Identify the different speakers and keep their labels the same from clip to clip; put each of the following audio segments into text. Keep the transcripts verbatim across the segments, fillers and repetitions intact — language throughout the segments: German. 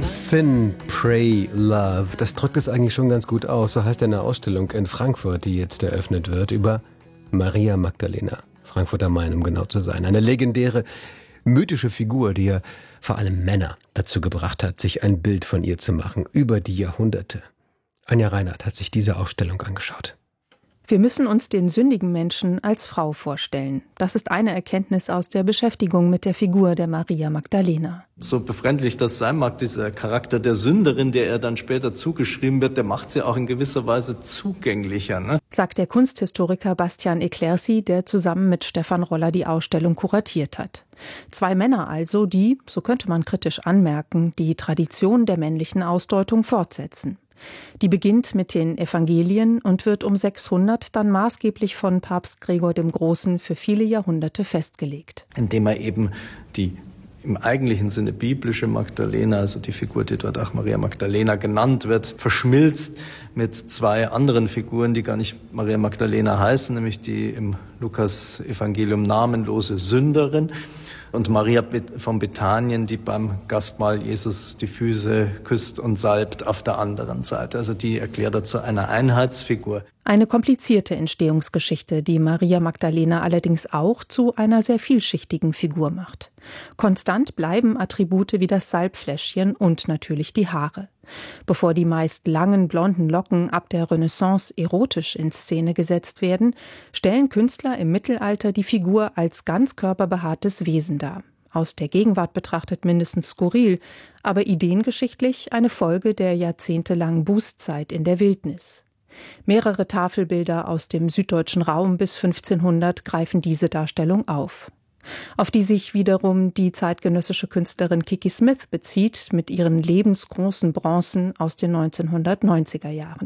Speaker 1: Sin, Pray, Love. Das drückt es eigentlich schon ganz gut aus. So heißt eine Ausstellung in Frankfurt, die jetzt eröffnet wird, über Maria Magdalena. Frankfurt am Main, um genau zu sein. Eine legendäre, mythische Figur, die ja vor allem Männer dazu gebracht hat, sich ein Bild von ihr zu machen, über die Jahrhunderte. Anja Reinhardt hat sich diese Ausstellung angeschaut.
Speaker 2: Wir müssen uns den sündigen Menschen als Frau vorstellen. Das ist eine Erkenntnis aus der Beschäftigung mit der Figur der Maria Magdalena.
Speaker 3: So befremdlich das sein mag, dieser Charakter der Sünderin, der ihr dann später zugeschrieben wird, der macht sie auch in gewisser Weise zugänglicher, ne?
Speaker 2: Sagt der Kunsthistoriker Bastian Eclaircy, der zusammen mit Stefan Roller die Ausstellung kuratiert hat. Zwei Männer also, die, so könnte man kritisch anmerken, die Tradition der männlichen Ausdeutung fortsetzen. Die beginnt mit den Evangelien und wird um sechshundert dann maßgeblich von Papst Gregor dem Großen für viele Jahrhunderte festgelegt.
Speaker 3: Indem er eben die im eigentlichen Sinne biblische Magdalena, also die Figur, die dort auch Maria Magdalena genannt wird, verschmilzt mit zwei anderen Figuren, die gar nicht Maria Magdalena heißen, nämlich die im Lukas-Evangelium namenlose Sünderin und Maria von Bethanien, die beim Gastmahl Jesus die Füße küsst und salbt auf der anderen Seite. Also die erklärt er zu einer Einheitsfigur.
Speaker 2: Eine komplizierte Entstehungsgeschichte, die Maria Magdalena allerdings auch zu einer sehr vielschichtigen Figur macht. Konstant bleiben Attribute wie das Salbfläschchen und natürlich die Haare. Bevor die meist langen blonden Locken ab der Renaissance erotisch in Szene gesetzt werden, stellen Künstler im Mittelalter die Figur als ganzkörperbehaartes Wesen dar. Aus der Gegenwart betrachtet mindestens skurril, aber ideengeschichtlich eine Folge der jahrzehntelangen Bußzeit in der Wildnis. Mehrere Tafelbilder aus dem süddeutschen Raum bis fünfzehnhundert greifen diese Darstellung auf. Auf die sich wiederum die zeitgenössische Künstlerin Kiki Smith bezieht mit ihren lebensgroßen Bronzen aus den neunzehnhundertneunziger Jahren.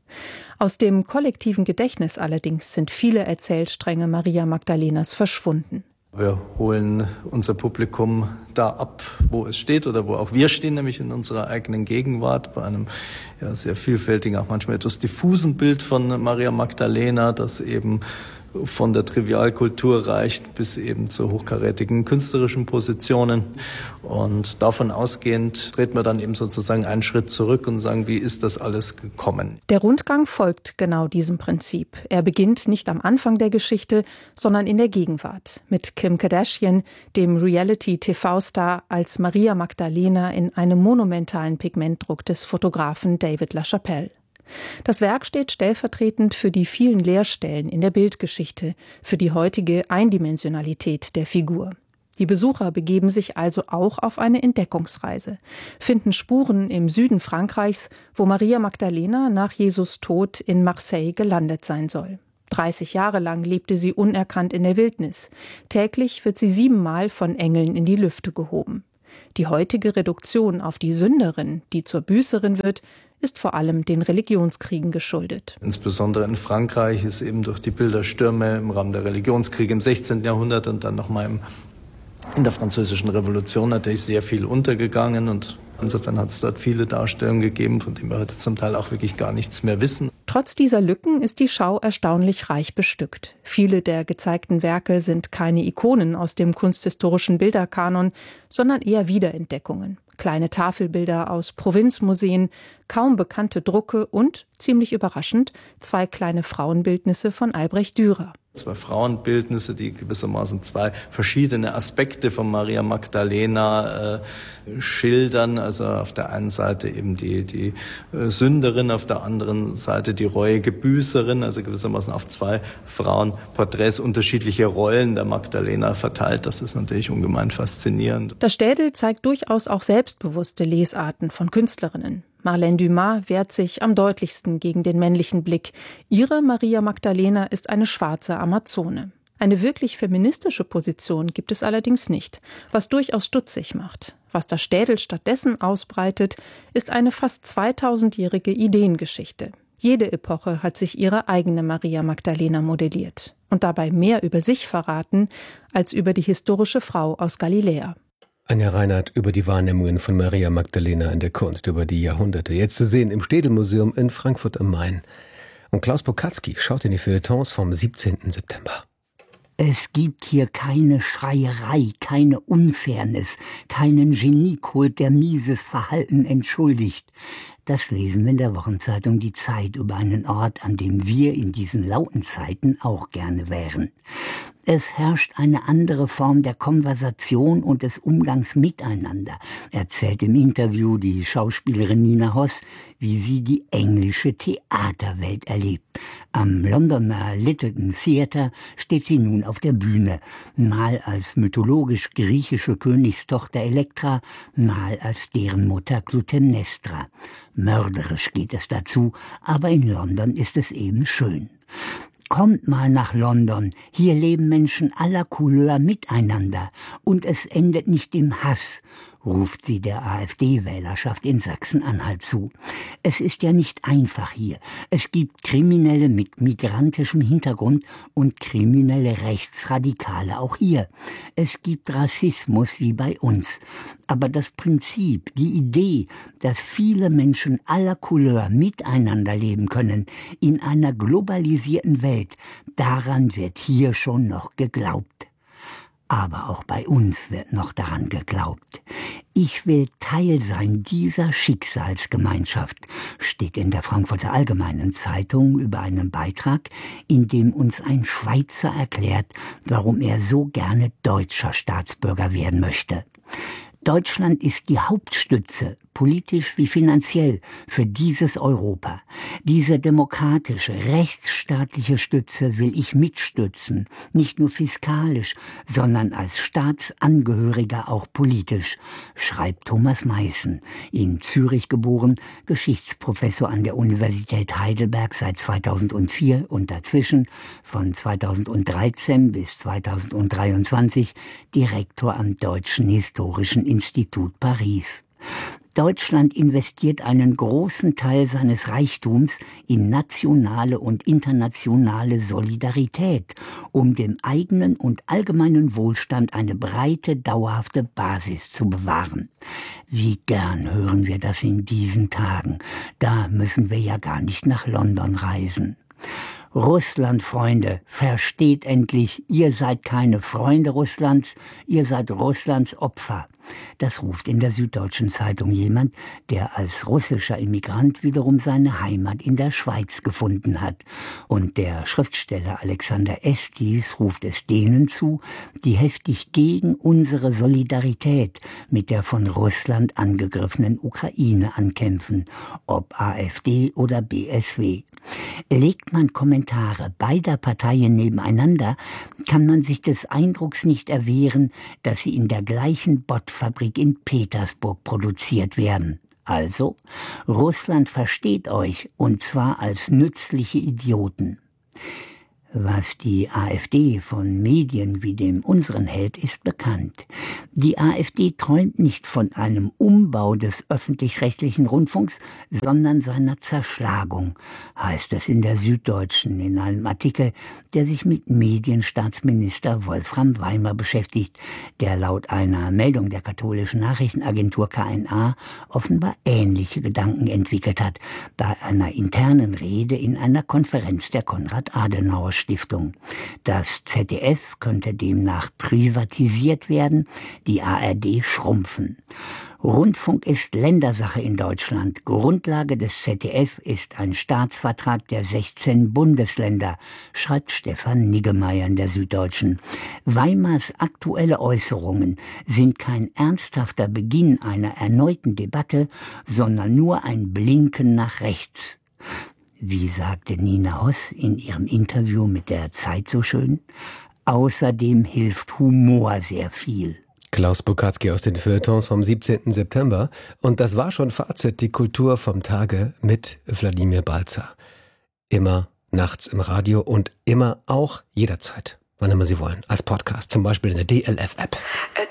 Speaker 2: Aus dem kollektiven Gedächtnis allerdings sind viele Erzählstränge Maria Magdalenas verschwunden.
Speaker 3: Wir holen unser Publikum da ab, wo es steht oder wo auch wir stehen, nämlich in unserer eigenen Gegenwart, bei einem ja, sehr vielfältigen, auch manchmal etwas diffusen Bild von Maria Magdalena, das eben von der Trivialkultur reicht bis eben zu hochkarätigen künstlerischen Positionen. Und davon ausgehend treten wir dann eben sozusagen einen Schritt zurück und sagen, wie ist das alles gekommen?
Speaker 2: Der Rundgang folgt genau diesem Prinzip. Er beginnt nicht am Anfang der Geschichte, sondern in der Gegenwart. Mit Kim Kardashian, dem Reality-T V-Star, als Maria Magdalena in einem monumentalen Pigmentdruck des Fotografen David LaChapelle. Das Werk steht stellvertretend für die vielen Leerstellen in der Bildgeschichte, für die heutige Eindimensionalität der Figur. Die Besucher begeben sich also auch auf eine Entdeckungsreise, finden Spuren im Süden Frankreichs, wo Maria Magdalena nach Jesus Tod in Marseille gelandet sein soll. dreißig Jahre lang lebte sie unerkannt in der Wildnis. Täglich wird sie siebenmal von Engeln in die Lüfte gehoben. Die heutige Reduktion auf die Sünderin, die zur Büßerin wird, ist vor allem den Religionskriegen geschuldet.
Speaker 3: Insbesondere in Frankreich ist eben durch die Bilderstürme im Rahmen der Religionskriege im sechzehnten Jahrhundert und dann nochmal in der Französischen Revolution natürlich sehr viel untergegangen. Und insofern hat es dort viele Darstellungen gegeben, von denen wir heute zum Teil auch wirklich gar nichts mehr wissen.
Speaker 2: Trotz dieser Lücken ist die Schau erstaunlich reich bestückt. Viele der gezeigten Werke sind keine Ikonen aus dem kunsthistorischen Bilderkanon, sondern eher Wiederentdeckungen. Kleine Tafelbilder aus Provinzmuseen, kaum bekannte Drucke und, ziemlich überraschend, zwei kleine Frauenbildnisse von Albrecht Dürer.
Speaker 3: Zwei Frauenbildnisse, die gewissermaßen zwei verschiedene Aspekte von Maria Magdalena äh, schildern. Also auf der einen Seite eben die, die äh, Sünderin, auf der anderen Seite die reuige Büßerin. Also gewissermaßen auf zwei Frauenporträts unterschiedliche Rollen der Magdalena verteilt. Das ist natürlich ungemein faszinierend.
Speaker 2: Das Städel zeigt durchaus auch selbstbewusste Lesarten von Künstlerinnen. Marlène Dumas wehrt sich am deutlichsten gegen den männlichen Blick. Ihre Maria Magdalena ist eine schwarze Amazone. Eine wirklich feministische Position gibt es allerdings nicht, was durchaus stutzig macht. Was das Städel stattdessen ausbreitet, ist eine fast zweitausendjährige Ideengeschichte. Jede Epoche hat sich ihre eigene Maria Magdalena modelliert und dabei mehr über sich verraten als über die historische Frau aus Galiläa.
Speaker 1: Anja Reinhardt über die Wahrnehmungen von Maria Magdalena in der Kunst über die Jahrhunderte. Jetzt zu sehen im Städelmuseum in Frankfurt am Main. Und Klaus Pokatzky schaut in die Feuilletons vom siebzehnten September.
Speaker 4: Es gibt hier keine Schreierei, keine Unfairness, keinen Geniekult, der mieses Verhalten entschuldigt. Das lesen wir in der Wochenzeitung Die Zeit über einen Ort, an dem wir in diesen lauten Zeiten auch gerne wären. Es herrscht eine andere Form der Konversation und des Umgangs miteinander, erzählt im Interview die Schauspielerin Nina Hoss, wie sie die englische Theaterwelt erlebt. Am Londoner Lytton Theatre steht sie nun auf der Bühne, mal als mythologisch-griechische Königstochter Elektra, mal als deren Mutter Clytemnestra. Mörderisch geht es dazu, aber in London ist es eben schön. Kommt mal nach London, hier leben Menschen aller Couleur miteinander und es endet nicht im Hass, ruft sie der AfD-Wählerschaft in Sachsen-Anhalt zu. Es ist ja nicht einfach hier. Es gibt Kriminelle mit migrantischem Hintergrund und kriminelle Rechtsradikale auch hier. Es gibt Rassismus wie bei uns. Aber das Prinzip, die Idee, dass viele Menschen aller Couleur miteinander leben können in einer globalisierten Welt, daran wird hier schon noch geglaubt. Aber auch bei uns wird noch daran geglaubt. Ich will Teil sein dieser Schicksalsgemeinschaft, steht in der Frankfurter Allgemeinen Zeitung über einen Beitrag, in dem uns ein Schweizer erklärt, warum er so gerne deutscher Staatsbürger werden möchte. Deutschland ist die Hauptstütze, politisch wie finanziell, für dieses Europa. Diese demokratische, rechtsstaatliche Stütze will ich mitstützen, nicht nur fiskalisch, sondern als Staatsangehöriger auch politisch, schreibt Thomas Meißen, in Zürich geboren, Geschichtsprofessor an der Universität Heidelberg seit zweitausendvier und dazwischen von zweitausenddreizehn bis zweitausenddreiundzwanzig Direktor am Deutschen Historischen Institut Paris. Deutschland investiert einen großen Teil seines Reichtums in nationale und internationale Solidarität, um dem eigenen und allgemeinen Wohlstand eine breite, dauerhafte Basis zu bewahren. Wie gern hören wir das in diesen Tagen. Da müssen wir ja gar nicht nach London reisen. Russland, Freunde, versteht endlich, ihr seid keine Freunde Russlands, ihr seid Russlands Opfer. Das ruft in der Süddeutschen Zeitung jemand, der als russischer Immigrant wiederum seine Heimat in der Schweiz gefunden hat. Und der Schriftsteller Alexander Estis ruft es denen zu, die heftig gegen unsere Solidarität mit der von Russland angegriffenen Ukraine ankämpfen, ob AfD oder B S W. Legt man Kommentare beider Parteien nebeneinander, kann man sich des Eindrucks nicht erwehren, dass sie in der gleichen Bottfabrik in Petersburg produziert werden. Also, Russland versteht euch, und zwar als nützliche Idioten. Was die AfD von Medien wie dem unseren hält, ist bekannt. Die AfD träumt nicht von einem Umbau des öffentlich-rechtlichen Rundfunks, sondern seiner Zerschlagung, heißt es in der Süddeutschen in einem Artikel, der sich mit Medienstaatsminister Wolfram Weimer beschäftigt, der laut einer Meldung der katholischen Nachrichtenagentur K N A offenbar ähnliche Gedanken entwickelt hat, bei einer internen Rede in einer Konferenz der Konrad-Adenauer-Stiftung. Das Z D F könnte demnach privatisiert werden, die A R D schrumpfen. Rundfunk ist Ländersache in Deutschland. Grundlage des Z D F ist ein Staatsvertrag der sechzehn Bundesländer, schreibt Stefan Niggemeier in der Süddeutschen. Weimars aktuelle Äußerungen sind kein ernsthafter Beginn einer erneuten Debatte, sondern nur ein Blinken nach rechts. Wie sagte Nina Hoss in ihrem Interview mit der Zeit so schön, außerdem hilft Humor sehr viel.
Speaker 1: Klaus Bukacki aus den Feuilletons vom siebzehnten September. Und das war schon Fazit, die Kultur vom Tage mit Wladimir Balzer. Immer nachts im Radio und immer auch jederzeit, wann immer Sie wollen, als Podcast, zum Beispiel in der D L F-App.